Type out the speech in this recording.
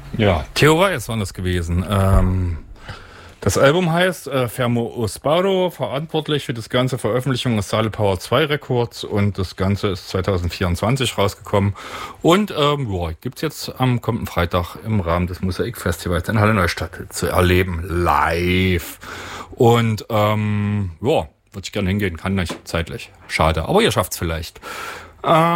Ja, Theo Weiß war das gewesen. Das Album heißt Fermo Osparo, verantwortlich für das ganze Veröffentlichung ist Sale Power 2 Records und das Ganze ist 2024 rausgekommen. Und gibt's jetzt am kommenden Freitag im Rahmen des Mosaikfestivals in Halle Neustadt zu erleben, live. Und würde ich gerne hingehen, kann nicht zeitlich. Schade, aber ihr schafft's vielleicht.